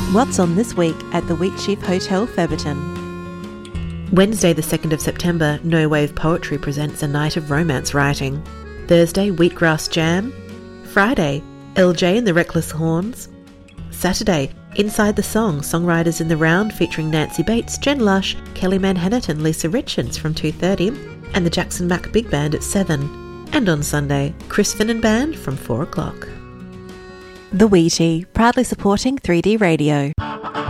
What's on this week at the Wheatsheaf Hotel, Featherton? Wednesday the 2nd of September, No Wave Poetry presents a night of romance writing. Thursday, Wheatgrass Jam. Friday, LJ and the Reckless Horns. Saturday, Inside the Song, Songwriters in the Round featuring Nancy Bates, Jen Lush, Kelly Manhattan, Lisa Richards from 2:30 and the Jackson Mack Big Band at 7. And on Sunday, Chris Finnan Band from 4 o'clock. The Wheatie, proudly supporting 3D Radio.